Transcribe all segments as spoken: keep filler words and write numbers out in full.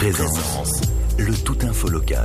Présence, le tout info local.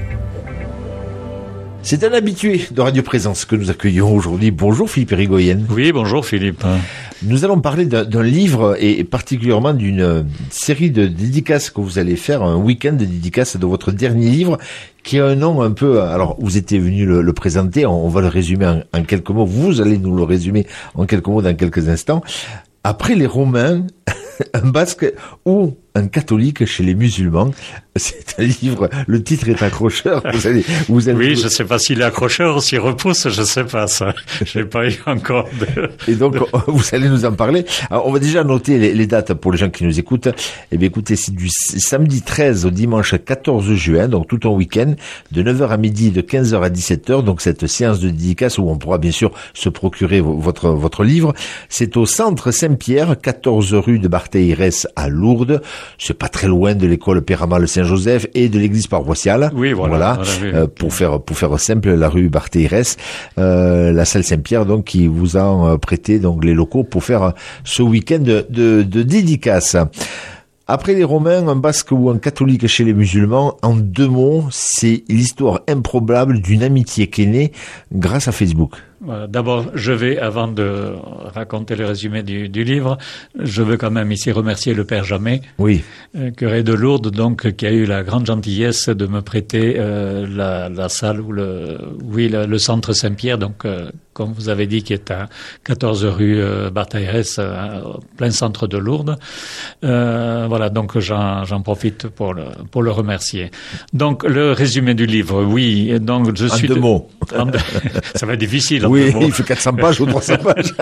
C'est un habitué de Radio Présence que nous accueillons aujourd'hui. Bonjour Philippe Irigoyen. Oui, bonjour Philippe. Nous allons parler d'un, d'un livre et particulièrement d'une série de dédicaces que vous allez faire, un week-end de dédicaces de votre dernier livre qui a un nom un peu... Alors, vous étiez venu le, le présenter, on, on va le résumer en, en quelques mots. Vous allez nous le résumer en quelques mots dans quelques instants. Après les Romains, un Basque ou un catholique chez les musulmans. C'est un livre, le titre est accrocheur. Vous allez, vous allez oui, je sais pas s'il est accrocheur ou s'il repousse, je sais pas ça. J'ai pas eu encore de... Et donc, vous allez nous en parler. Alors, on va déjà noter les, les dates pour les gens qui nous écoutent. Eh bien, écoutez, c'est du samedi treize au dimanche quatorze juin, donc tout un week-end, de neuf heures à midi, de quinze heures à dix-sept heures. Donc, cette séance de dédicace où on pourra bien sûr se procurer votre, votre livre. C'est au centre Saint-Pierre, quatorze rue de Barthéirès à Lourdes. C'est pas très loin de l'école Péramal-Saint-Joseph et de l'église paroissiale. Oui, voilà. voilà. voilà oui, euh, oui. pour faire pour faire simple, la rue Barthéirès, euh, la salle Saint-Pierre, donc qui vous a prêté donc les locaux pour faire ce week-end de, de, de dédicace. Après les Romains, un Basque ou un catholique chez les musulmans, en deux mots, c'est l'histoire improbable d'une amitié qui est née grâce à Facebook. Voilà. D'abord, je vais, avant de raconter le résumé du, du livre, je veux quand même ici remercier le Père Jamet, oui. euh, curé de Lourdes, donc, qui a eu la grande gentillesse de me prêter euh, la, la salle ou le, oui, le, le centre Saint-Pierre, donc, euh, comme vous avez dit, qui est à quatorze rue euh, Barthéirès, euh, plein centre de Lourdes. Euh, voilà, donc j'en, j'en profite pour le, pour le remercier. Donc, le résumé du livre, oui, donc je en suis... deux de, mots. En deux, ça va être difficile. Oui, il fait quatre cents pages ou trois cents pages.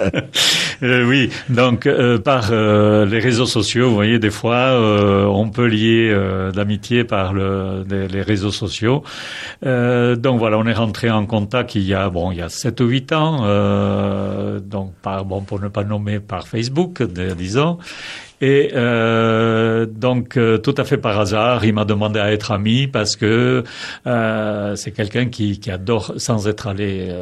euh, oui, donc euh, par euh, les réseaux sociaux, vous voyez, des fois, euh, on peut lier euh, l'amitié par le, les, les réseaux sociaux. Euh, donc voilà, on est rentré en contact il y a bon, il y a sept ou huit ans, euh, donc par bon, pour ne pas nommer par Facebook, disons. Et euh, donc euh, tout à fait par hasard, il m'a demandé à être ami parce que euh, c'est quelqu'un qui, qui adore, sans être allé